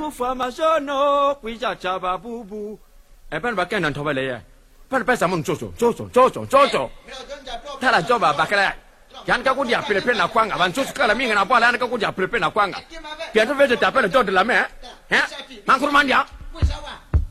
mu fama sono kwija chaba bubu e pen ba ken nan thoba le ye pen pe sa mun jojo tala joba bakala yan ka ko dia pele na kwanga ban jojo kala minga na bala yan ka ko dia pele na kwanga pia to vete tapele to de la me hein man kurmandia